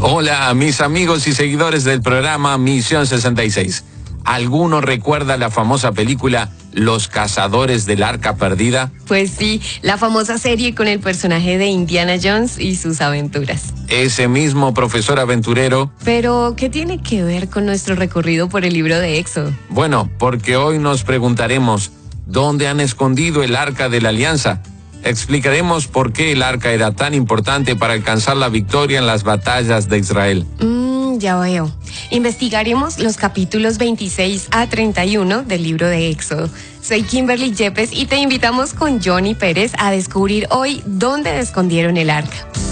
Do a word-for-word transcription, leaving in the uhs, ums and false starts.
Hola, mis amigos y seguidores del programa Misión sesenta y seis. ¿Alguno recuerda la famosa película Los Cazadores del Arca Perdida? Pues sí, la famosa serie con el personaje de Indiana Jones y sus aventuras. Ese mismo profesor aventurero. Pero, ¿qué tiene que ver con nuestro recorrido por el libro de Éxodo? Bueno, porque hoy nos preguntaremos, ¿dónde han escondido el Arca de la Alianza? Explicaremos por qué el arca era tan importante para alcanzar la victoria en las batallas de Israel. Mm, ya veo. Investigaremos los capítulos veintiséis a treinta y uno del libro de Éxodo. Soy Kimberly Yepes y te invitamos con Johnny Pérez a descubrir hoy dónde escondieron el arca.